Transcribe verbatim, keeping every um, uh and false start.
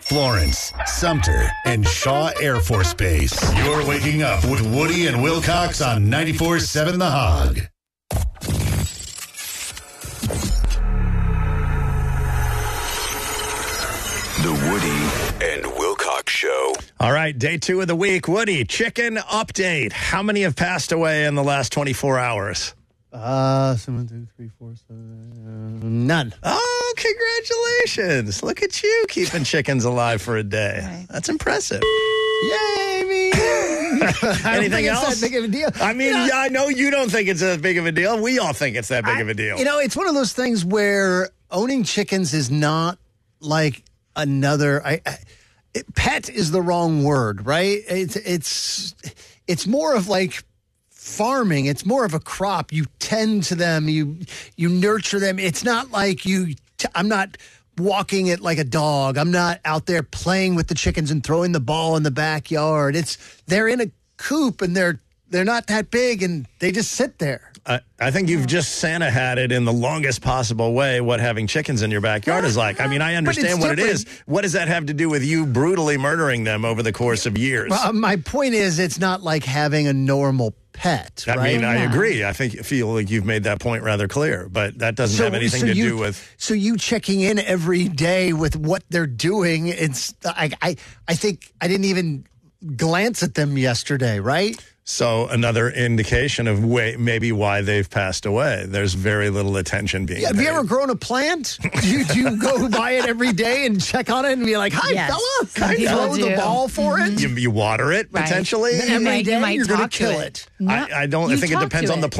Florence, Sumter, and Shaw Air Force Base. You're waking up with Woody and Wilcox on ninety-four point seven The Hog. The Woody and Wilcox Show. All right, day two of the week. Woody, chicken update. How many have passed away in the last twenty-four hours? Uh, seven, two, three, four, seven, uh, none. Oh, congratulations. Look at you keeping chickens alive for a day. Right. That's impressive. Yay, me. Anything else? It's that big of a deal. I mean, You know, yeah, I know you don't think it's that big of a deal. We all think it's that big I- of a deal. You know, it's one of those things where owning chickens is not like another. I, I it, pet is the wrong word, right? It's it's it's more of like farming. It's more of a crop. You tend to them. You you nurture them. It's not like you. T- I'm not walking it like a dog. I'm not out there playing with the chickens and throwing the ball in the backyard. It's they're in a coop and they're they're not that big and they just sit there. I, I think you've just Santa had it in the longest possible way what having chickens in your backyard is like. I mean, I understand what it is. What does that have to do with you brutally murdering them over the course of years? Well, my point is, it's not like having a normal pet, I right? mean, I agree. I think feel like you've made that point rather clear, but that doesn't So- have anything so to you- do with. So you checking in every day with what they're doing. It's I I I think I didn't even glance at them yesterday, right? So another indication of way, maybe why they've passed away. There's very little attention being Yeah, have paid. you ever grown a plant? Do you, do you go by it every day and check on it and be like, "Hi, Yes. fella, Some can you people throw the do. ball for it?" You, you water it Right. potentially. You Every might- you day might you're going talk to to kill it. it. No, I, I don't. I you think it talk depends to on the it.